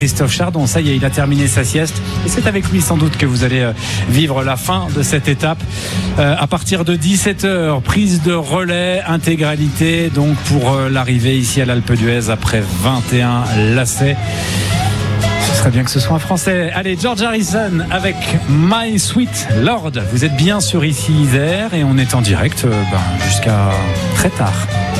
Christophe Chardon, ça y est, il a terminé sa sieste et c'est avec lui sans doute que vous allez vivre la fin de cette étape à partir de 17h, prise de relais, intégralité donc pour l'arrivée ici à l'Alpe d'Huez après 21 lacets. Ce serait bien que ce soit un Français. Allez, George Harrison avec My Sweet Lord. Vous êtes bien sur ici Isère et on est en direct jusqu'à très tard.